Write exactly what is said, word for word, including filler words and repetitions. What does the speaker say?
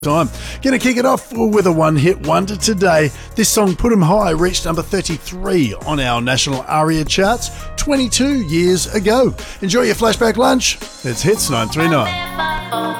Time. Gonna kick it off with a one-hit wonder today. This song, Put 'Em High, reached number thirty-three on our national ARIA charts twenty-two years ago. Enjoy your flashback lunch. It's Hits nine three nine.